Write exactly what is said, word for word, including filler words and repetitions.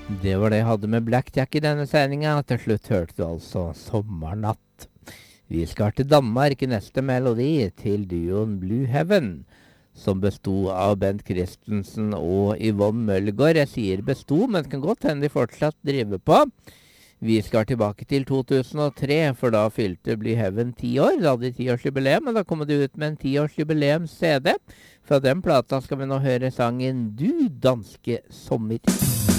Det var det jeg hadde med Blackjack i denne sendingen. Til slutt hørte du altså Sommernatt. Vi skal til Danmark, neste melodi til duoen Blue Heaven, som bestod av Bent Christensen og Yvonne Mølgaard. Jeg sier bestod, men det kan godt hende de fortsatt driver på. Vi skal tilbake til to tusen og tre, for da fylte Blue Heaven ti år. Da hadde de tiårsjubileum, men da kom de ut med en tiårsjubileums-C D. Fra den plata skal vi nå høre sangen Du danske sommer.